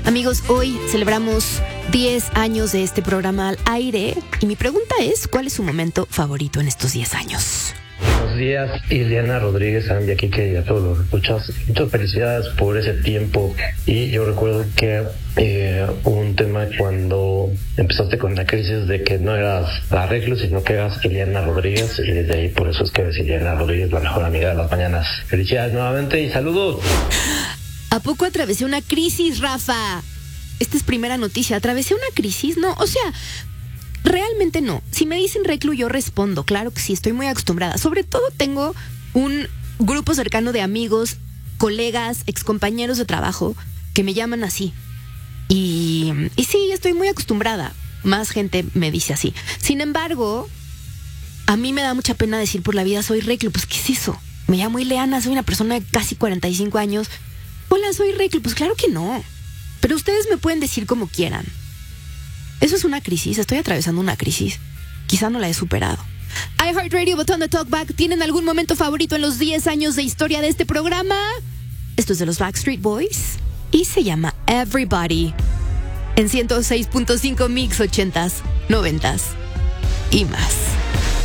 Amigos, hoy celebramos 10 años de este programa al aire y mi pregunta es, ¿cuál es su momento favorito en estos 10 años? Buenos días, Ileana Rodríguez, Andy, aquí que a todos los escuchas. Muchas felicidades por ese tiempo. Y yo recuerdo que hubo un tema cuando empezaste con la crisis de que no eras la Reclu, sino que eras Ileana Rodríguez. Y desde ahí por eso es que eres Ileana Rodríguez, la mejor amiga de las mañanas. Felicidades nuevamente y saludos. ¿A poco atravesé una crisis, Rafa? Esta es primera noticia. ¿Atravesé una crisis? No, o sea, realmente no. Si me dicen Reclu, yo respondo. Claro que sí, estoy muy acostumbrada. Sobre todo tengo un grupo cercano de amigos, colegas, excompañeros de trabajo que me llaman así. Y sí, estoy muy acostumbrada. Más gente me dice así. Sin embargo, a mí me da mucha pena decir por la vida soy Reclu. Pues, ¿qué es eso? Me llamo Ileana, soy una persona de casi 45 años. Hola, soy Reclu. Pues claro que no. Pero ustedes me pueden decir como quieran. Eso es una crisis. Estoy atravesando una crisis. Quizá no la he superado. iHeartRadio, botón de Talkback. ¿Tienen algún momento favorito en los 10 años de historia de este programa? Esto es de los Backstreet Boys y se llama Everybody. En 106.5 Mix 80s, 90s y más.